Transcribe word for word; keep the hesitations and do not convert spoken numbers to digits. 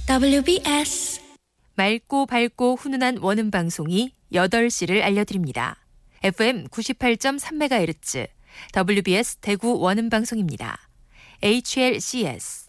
더블유비에스 맑고 밝고 훈훈한 원음 방송이 여덟 시를 알려드립니다. 에프엠 구십팔 점 삼 메가헤르츠 더블유비에스 대구 원음 방송입니다. 에이치엘씨에스